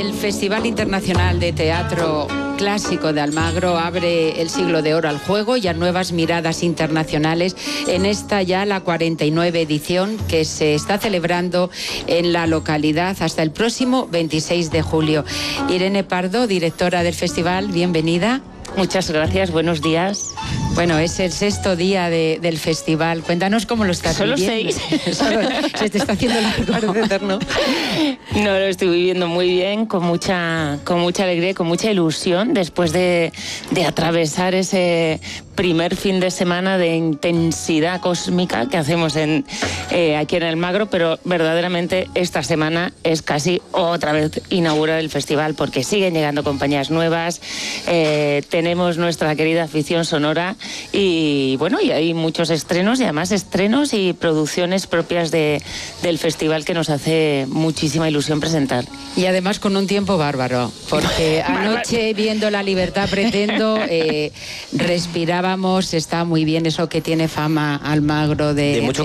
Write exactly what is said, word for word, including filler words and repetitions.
El Festival Internacional de Teatro Clásico de Almagro abre el siglo de oro al juego y a nuevas miradas internacionales en esta ya la cuarenta y nueve edición que se está celebrando en la localidad hasta el próximo veintiséis de julio. Irene Pardo, directora del festival, bienvenida. Muchas gracias, buenos días. Bueno, es el sexto día de, del festival. Cuéntanos cómo lo estás ¿Solo viviendo. seis? Solo se te está haciendo largo. Parece eterno. No, lo estoy viviendo muy bien, con mucha, con mucha alegría y con mucha ilusión después de, de atravesar ese primer fin de semana de intensidad cósmica que hacemos en, eh, aquí en Almagro, pero verdaderamente esta semana es casi otra vez inaugurar el festival porque siguen llegando compañías nuevas, eh, tenemos nuestra querida afición sonora y bueno, y hay muchos estrenos y además estrenos y producciones propias de, del festival que nos hace muchísima ilusión presentar. Y además con un tiempo bárbaro, porque anoche viendo La Libertad Pretendo eh, respirábamos, está muy bien eso que tiene fama Almagro de... de mucho